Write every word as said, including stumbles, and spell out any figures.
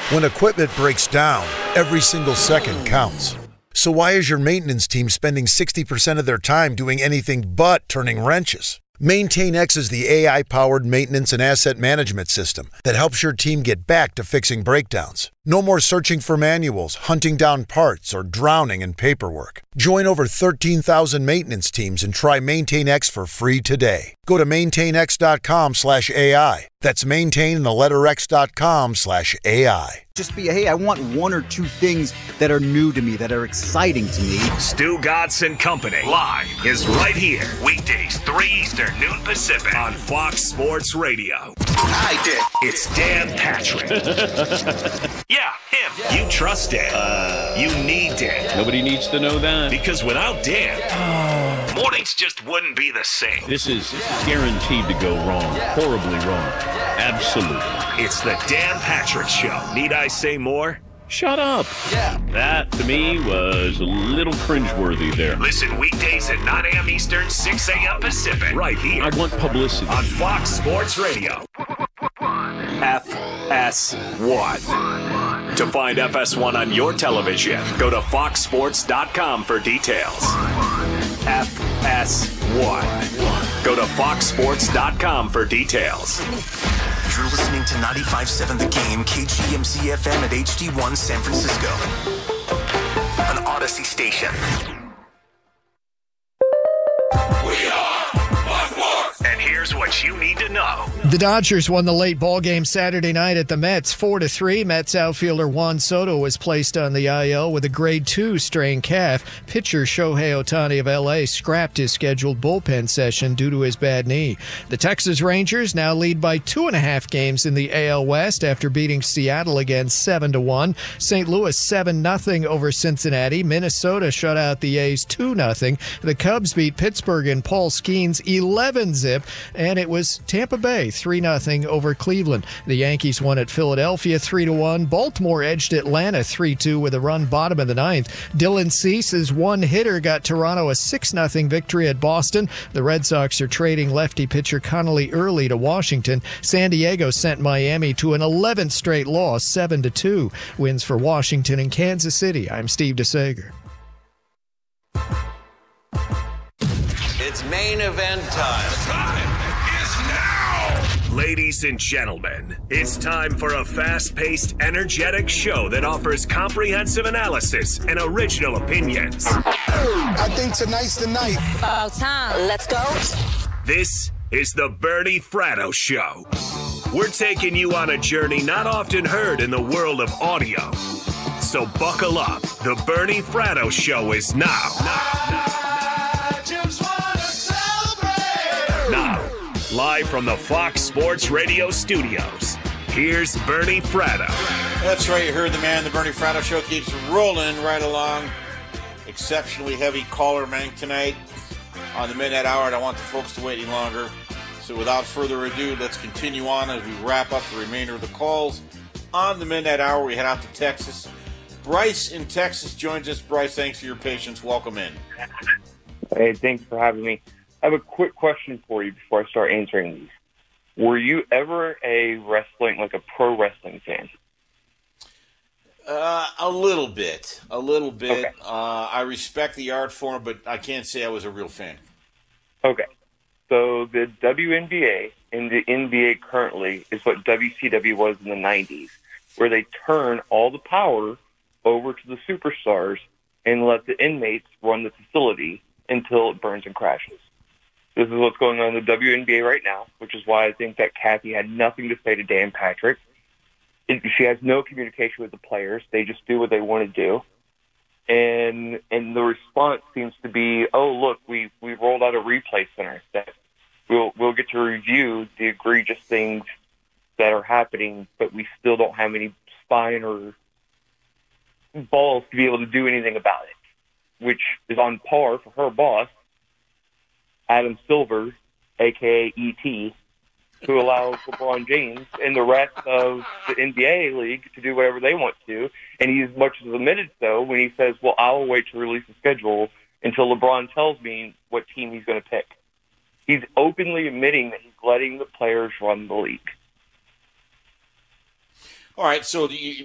When equipment breaks down, every single second counts. So why is your maintenance team spending sixty percent of their time doing anything but turning wrenches? MaintainX is the A I-powered maintenance and asset management system that helps your team get back to fixing breakdowns. No more searching for manuals, hunting down parts, or drowning in paperwork. Join over thirteen thousand maintenance teams and try MaintainX for free today. Go to maintainx.com slash AI. That's maintain the letter x.com slash AI. Just be, hey, I want one or two things that are new to me, that are exciting to me. Stu Gatz and Company live is right here. Weekdays, three Eastern, noon Pacific on Fox Sports Radio. I did. It's Dan Patrick. Yeah, him. You trust Dan. Uh, you need Dan. Nobody needs to know that. Because without Dan, mornings just wouldn't be the same. This is guaranteed to go wrong. Horribly wrong. Absolutely. It's the Dan Patrick Show. Need I say more? Shut up. Yeah. That, to me, was a little cringeworthy there. Listen weekdays at nine a.m. Eastern, six a.m. Pacific. Right here. I want publicity. On Fox Sports Radio. F S one. To find F S one on your television, go to fox sports dot com for details. F S one. Go to fox sports dot com for details. You're listening to ninety-five point seven The Game, K G M Z F M at H D one San Francisco. An Odyssey station. We are Fox Sports. And here's what you need to know. The Dodgers won the late ball game Saturday night at the Mets four to three. Mets outfielder Juan Soto was placed on the I L with a grade two strained calf. Pitcher Shohei Ohtani of L A scrapped his scheduled bullpen session due to his bad knee. The Texas Rangers now lead by two and a half games in the A L West after beating Seattle again seven to one. Saint Louis seven nothing over Cincinnati. Minnesota shut out the A's two nothing. The Cubs beat Pittsburgh in Paul Skeens eleven zip, and it was Tampa Bay three nothing over Cleveland. The Yankees won at Philadelphia three to one. Baltimore edged Atlanta three two with a run bottom of the ninth. Dylan Cease's one hitter got Toronto a six nothing victory at Boston. The Red Sox are trading lefty pitcher Connolly Early to Washington. San Diego sent Miami to an eleventh straight loss, seven to two. Wins for Washington and Kansas City. I'm Steve DeSager. It's main event time. The time is now! Ladies and gentlemen, it's time for a fast-paced, energetic show that offers comprehensive analysis and original opinions. I think tonight's the night. About time. Let's go. This is the Bernie Fratto Show. We're taking you on a journey not often heard in the world of audio. So buckle up. The Bernie Fratto Show is now. Now. Now, live from the Fox Sports Radio studios, here's Bernie Fratto. That's right, you heard the man. The Bernie Fratto Show keeps rolling right along. Exceptionally heavy caller bank tonight on the midnight hour. I don't want the folks to wait any longer. So without further ado, let's continue on as we wrap up the remainder of the calls on the midnight hour. We head out to Texas. Bryce in Texas joins us. Bryce, thanks for your patience. Welcome in. Hey, thanks for having me. I have a quick question for you before I start answering these. Were you ever a wrestling, like a pro wrestling fan? Uh, a little bit. A little bit. Okay. Uh, I respect the art form, but I can't say I was a real fan. Okay. So the W N B A and the N B A currently is what W C W was in the nineties, where they turn all the power over to the superstars and let the inmates run the facility until it burns and crashes. This is what's going on in the W N B A right now, which is why I think that Kathy had nothing to say to Dan Patrick. It, she has no communication with the players. They just do what they want to do. And and the response seems to be, oh, look, we, we rolled out a replay center that we'll, we'll get to review the egregious things that are happening, but we still don't have any spine or balls to be able to do anything about it, which is on par for her boss, Adam Silver, a k a. E T, who allows LeBron James and the rest of the N B A league to do whatever they want to. And he's much as admitted so when he says, well, I'll wait to release the schedule until LeBron tells me what team he's going to pick. He's openly admitting that he's letting the players run the league. All right, so you,